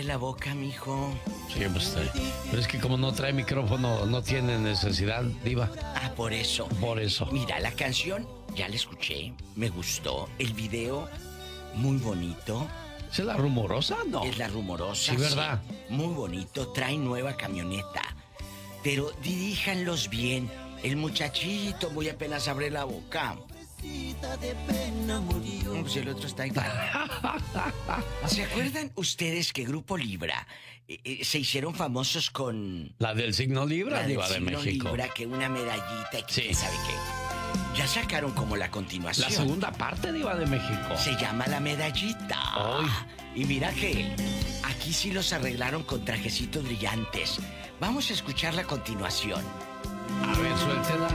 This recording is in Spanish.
la boca, mijo. Sí, pues, pero es que como no trae micrófono, no tiene necesidad, diva. Ah, por eso. Por eso. Mira, la canción, ya la escuché, me gustó. El video, muy bonito. ¿Es la rumorosa? No. Es la rumorosa. Sí, ¿verdad? Sí, muy bonito, trae nueva camioneta. Pero diríjanlos bien. El muchachito muy apenas abre la boca. Pues el otro está igual. ¿Se acuerdan ustedes que Grupo Libra se hicieron famosos con... La del signo Libra, la diva del de signo México. Libra, que una medallita y que Sí. quién sabe qué? Ya sacaron como la continuación. La segunda parte, diva de México. Se llama La Medallita. Ay. Y mira que aquí sí los arreglaron con trajecitos brillantes. Vamos a escuchar la continuación. A ver, suéltela.